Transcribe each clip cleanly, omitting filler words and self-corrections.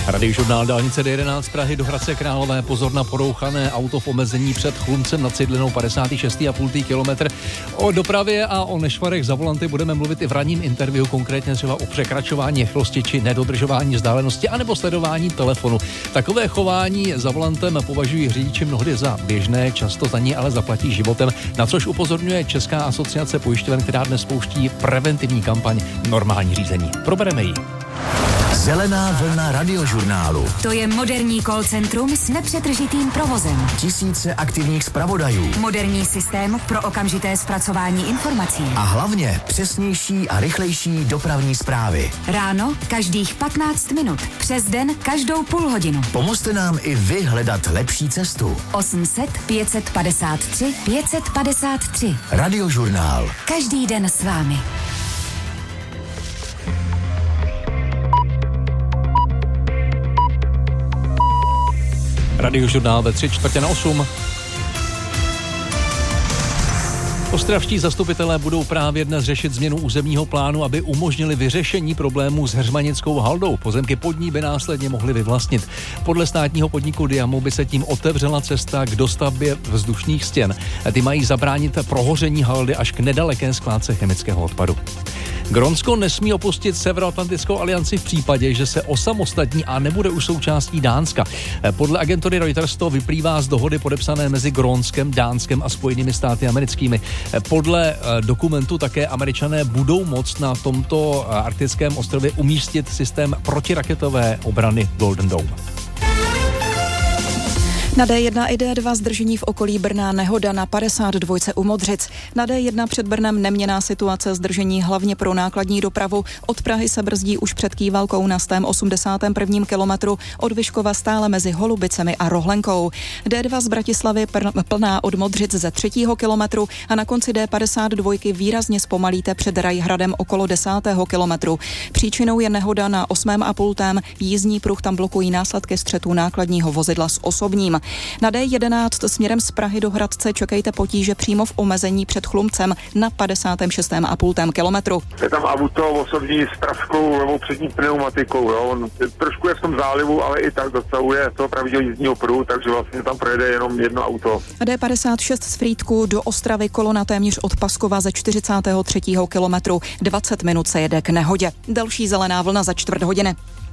Radiožurnál dálnice D11 Prahy do Hradce Králové, pozor na porouchané auto v omezení před Chlumcem nad Cidlinou 56,5 kilometr. O dopravě a o nešvarech za volanty budeme mluvit i v ranním interview, konkrétně třeba o překračování rychlosti či nedodržování vzdálenosti anebo sledování telefonu. Takové chování za volantem považují řidiči mnohdy za běžné, často za ní ale zaplatí životem, na což upozorňuje Česká asociace pojišťoven, která dnes spouští preventivní kampaň Normální řízení. Probereme ji. Zelená vlna radiožurnálu. To je moderní call centrum s nepřetržitým provozem. Tisíce aktivních zpravodajů. Moderní systém pro okamžité zpracování informací. A hlavně přesnější a rychlejší dopravní zprávy. Ráno každých 15 minut. Přes den každou půl hodinu. Pomozte nám i vy hledat lepší cestu. 800 553 553. Radiožurnál. Každý den s vámi. Radiožurnál ve 7:45. Ostravští zastupitelé budou právě dnes řešit změnu územního plánu, aby umožnili vyřešení problémů s Heřmanickou haldou. Pozemky pod ní by následně mohli vyvlastnit. Podle státního podniku Diamo by se tím otevřela cesta k dostavbě vzdušných stěn. Ty mají zabránit prohoření haldy až k nedaleké skládce chemického odpadu. Grónsko nesmí opustit Severoatlantickou alianci v případě, že se osamostatní a nebude už součástí Dánska. Podle agentury Reuters to vyplývá z dohody podepsané mezi Grónskem, Dánskem a Spojenými státy americkými. Podle dokumentu také Američané budou moct na tomto arktickém ostrově umístit systém protiraketové obrany Golden Dome. Na D1 i D2 zdržení v okolí Brna, nehoda na 52 u Modřic. Na D1 před Brnem neměnná situace, zdržení hlavně pro nákladní dopravu. Od Prahy se brzdí už před Kývalkou na 181. kilometru, od Vyškova stále mezi Holubicemi a Rohlenkou. D2 z Bratislavy plná od Modřic ze 3. kilometru a na konci D52 výrazně zpomalíte před Rajhradem okolo 10. kilometru. Příčinou je nehoda na 8,5. Jízdní pruh, tam blokují následky střetu nákladního vozidla s osobním. Na D11 směrem z Prahy do Hradce čekejte potíže přímo v omezení před Chlumcem na 56,5 kilometru. Je tam auto osobní s pražskou levou přední pneumatikou, jo. Trošku je v tom zálivu, ale i tak dosahuje toho pravého jízdního pruhu, takže vlastně tam projede jenom jedno auto. D56 z Frýdku do Ostravy kolona téměř od Paskova ze 43. kilometru. 20 minut se jede k nehodě. Další zelená vlna za čtvrt hodiny.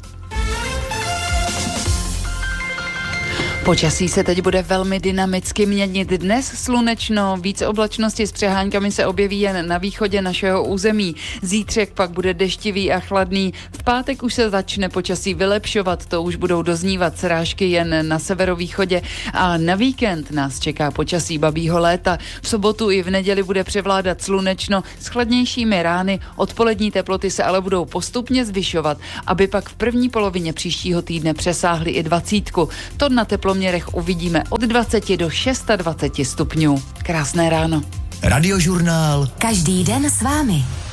Počasí se teď bude velmi dynamicky měnit. Dnes slunečno, víc oblačnosti s přeháňkami se objeví jen na východě našeho území. Zítřek pak bude deštivý a chladný. V pátek už se začne počasí vylepšovat, to už budou doznívat srážky jen na severovýchodě a na víkend nás čeká počasí babího léta. V sobotu i v neděli bude převládat slunečno s chladnějšími rány, odpolední teploty se ale budou postupně zvyšovat, aby pak v první polovině příštího týdne přesáhly i 20. To na teploměrech uvidíme od 20 do 26 stupňů. Krásné ráno. Radiožurnál. Každý den s vámi.